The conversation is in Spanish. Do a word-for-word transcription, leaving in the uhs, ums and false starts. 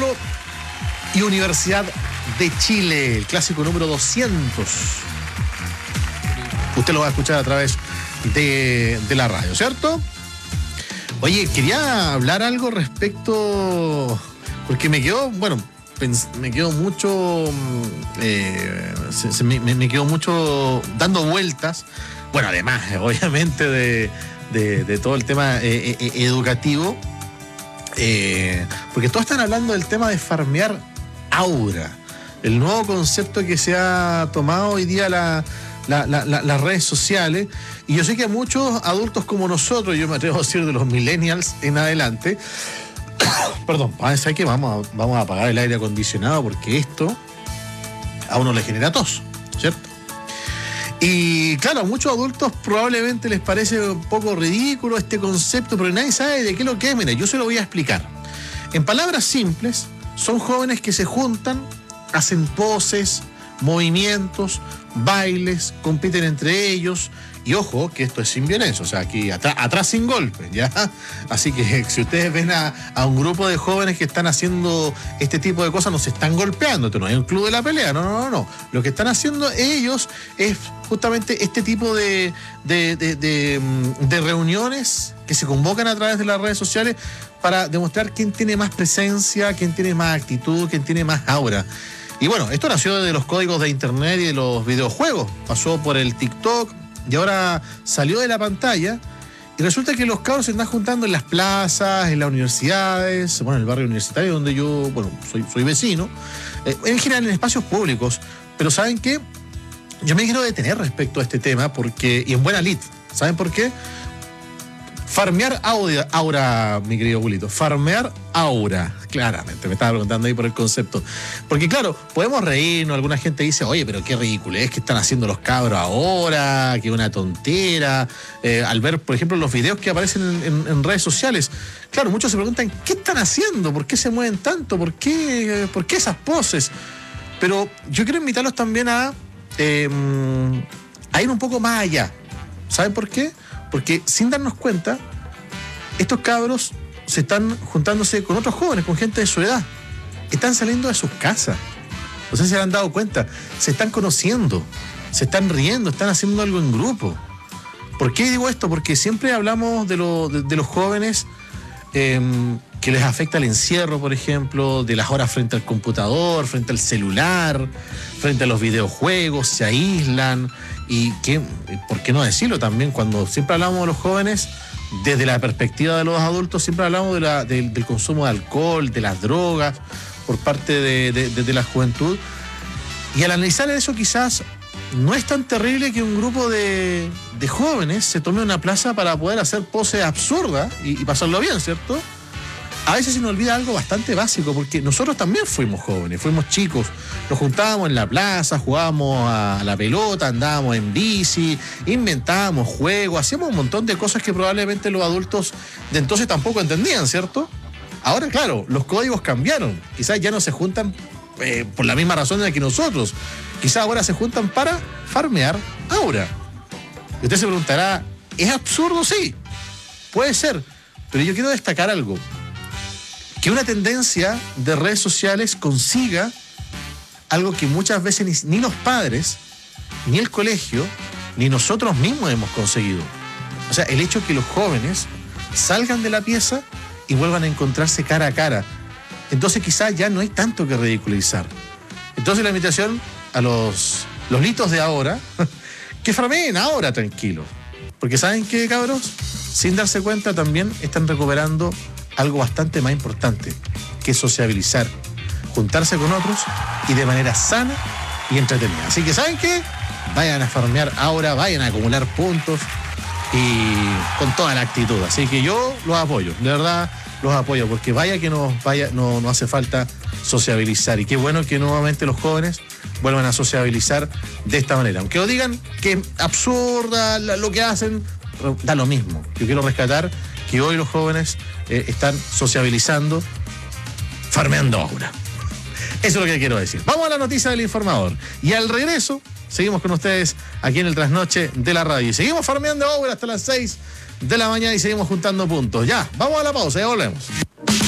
y Universidad de Chile, el clásico número doscientos. Usted lo va a escuchar a través de, de la radio, ¿cierto? Oye, quería hablar algo respecto, porque me quedó, bueno, me quedó mucho, eh, se, se me, me quedó mucho dando vueltas, bueno, además, obviamente, de, de, de todo el tema eh, eh, educativo, eh, porque todos están hablando del tema de farmear aura, el nuevo concepto que se ha tomado hoy día la, la, la, la, las redes sociales, y yo sé que muchos adultos como nosotros, yo me atrevo a decir de los millennials en adelante, perdón, ¿sabes qué? Vamos a, vamos a apagar el aire acondicionado porque esto a uno le genera tos, ¿cierto? Y claro, a muchos adultos probablemente les parece un poco ridículo este concepto, pero nadie sabe de qué es lo que es. Mira, yo se lo voy a explicar. En palabras simples, son jóvenes que se juntan, hacen poses, movimientos, bailes, compiten entre ellos. Y ojo, que esto es sin violencia, o sea, aquí atrás, atrás sin golpes, ¿ya? Así que si ustedes ven a, a un grupo de jóvenes que están haciendo este tipo de cosas, no se están golpeando, esto no es un club de la pelea, no, no, no, no. Lo que están haciendo ellos es justamente este tipo de, de, de, de, de reuniones que se convocan a través de las redes sociales para demostrar quién tiene más presencia, quién tiene más actitud, quién tiene más aura. Y bueno, esto nació de los códigos de internet y de los videojuegos, pasó por el TikTok, y ahora salió de la pantalla y resulta que los cabros se están juntando en las plazas, en las universidades, bueno, en el barrio universitario donde yo, bueno, soy, soy vecino, eh, en general en espacios públicos. Pero ¿saben qué? Yo me quiero detener respecto a este tema porque, y en buena lid, ¿saben por qué? Farmear aura, aura, mi querido Julito, farmear aura, claramente, me estaba preguntando ahí por el concepto. Porque claro, podemos reírnos, alguna gente dice, oye, pero qué ridículo es que están haciendo los cabros ahora, que una tontera, eh, al ver, por ejemplo, los videos que aparecen en, en, en redes sociales. Claro, muchos se preguntan, ¿qué están haciendo? ¿Por qué se mueven tanto? ¿Por qué, por qué esas poses? Pero yo quiero invitarlos también a, eh, a ir un poco más allá. ¿Saben por qué? Porque sin darnos cuenta, estos cabros se están juntándose con otros jóvenes, con gente de su edad. Están saliendo de sus casas. No sé si se han dado cuenta. Se están conociendo, se están riendo, están haciendo algo en grupo. ¿Por qué digo esto? Porque siempre hablamos de, lo, de, de los jóvenes eh, que les afecta el encierro, por ejemplo, de las horas frente al computador, frente al celular, frente a los videojuegos, se aíslan. Y que, ¿por qué no decirlo también? Cuando siempre hablamos de los jóvenes, desde la perspectiva de los adultos, siempre hablamos de la, de, del consumo de alcohol, de las drogas, por parte de, de, de, de la juventud. Y al analizar eso, quizás no es tan terrible que un grupo de, de jóvenes se tome una plaza para poder hacer poses absurdas y, y pasarlo bien, ¿cierto? A veces se nos olvida algo bastante básico, porque nosotros también fuimos jóvenes, fuimos chicos, nos juntábamos en la plaza, jugábamos a la pelota, andábamos en bici, inventábamos juegos, hacíamos un montón de cosas que probablemente los adultos de entonces tampoco entendían, ¿cierto? Ahora, claro, los códigos cambiaron, quizás ya no se juntan eh, por la misma razón en la que nosotros, quizás ahora se juntan para farmear aura. Y usted se preguntará, ¿es absurdo? Sí, puede ser, pero yo quiero destacar algo. Que una tendencia de redes sociales consiga algo que muchas veces ni, ni los padres, ni el colegio, ni nosotros mismos hemos conseguido. O sea, el hecho que los jóvenes salgan de la pieza y vuelvan a encontrarse cara a cara. Entonces quizás ya no hay tanto que ridiculizar. Entonces la invitación a los, los litos de ahora, que farmeen ahora tranquilos. Porque ¿saben qué, cabros? Sin darse cuenta también están recuperando algo bastante más importante, que es sociabilizar, juntarse con otros y de manera sana y entretenida. Así que, ¿saben qué? Vayan a farmear ahora, vayan a acumular puntos y con toda la actitud. Así que yo los apoyo, de verdad los apoyo, porque vaya que nos, vaya, no, no hace falta sociabilizar. Y qué bueno que nuevamente los jóvenes vuelvan a sociabilizar de esta manera. Aunque os digan que es absurda lo que hacen, da lo mismo. Yo quiero rescatar que hoy los jóvenes eh, están sociabilizando, farmeando aura. Eso es lo que quiero decir. Vamos a la noticia del informador. Y al regreso, seguimos con ustedes aquí en el Trasnoche de la Radio. Y seguimos farmeando aura hasta las seis de la mañana y seguimos juntando puntos. Ya, vamos a la pausa, ya volvemos.